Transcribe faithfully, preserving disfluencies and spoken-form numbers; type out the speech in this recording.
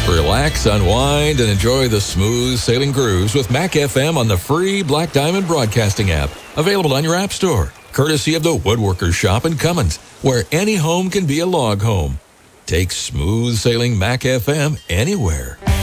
Relax, unwind, and enjoy the smooth sailing cruise with Mac F M on the free Black Diamond Broadcasting app. Available on your app store. Courtesy of the Woodworkers Shop in Cummins, where any home can be a log home. Take smooth sailing Mac F M anywhere.